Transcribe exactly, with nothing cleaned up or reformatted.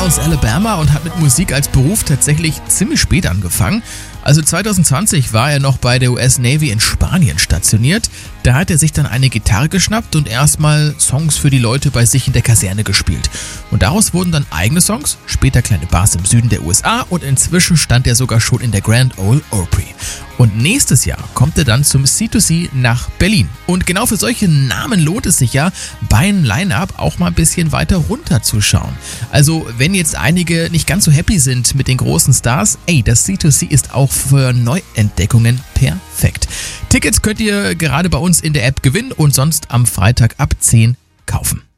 aus Alabama und hat mit Musik als Beruf tatsächlich ziemlich spät angefangen. Also zwanzig zwanzig war er noch bei der U S Navy in Spanien stationiert. Da hat er sich dann eine Gitarre geschnappt und erstmal Songs für die Leute bei sich in der Kaserne gespielt. Und daraus wurden dann eigene Songs, später kleine Bars im Süden der U S A und inzwischen stand er sogar schon in der Grand Ole Opry. Und nächstes Jahr kommt er dann zum C zwei C nach Berlin. Und genau für solche Namen lohnt es sich ja, beim Line-Up auch mal ein bisschen weiter runterzuschauen. Also wenn jetzt einige nicht ganz so happy sind mit den großen Stars, ey, das C zwei C ist auch für Neuentdeckungen perfekt. Tickets könnt ihr gerade bei uns in der App gewinnen und sonst am Freitag ab zehn kaufen.